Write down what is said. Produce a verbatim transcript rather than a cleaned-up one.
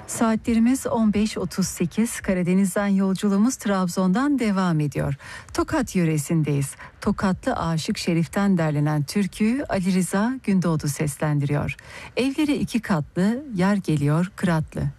Saatlerimiz on beş otuz sekiz. Karadeniz'den yolculuğumuz Trabzon'dan devam ediyor. Tokat yöresindeyiz. Tokatlı Aşık Şerif'ten derlenen türküyü Ali Rıza Gündoğdu seslendiriyor. Evleri iki katlı, yar geliyor kıratlı.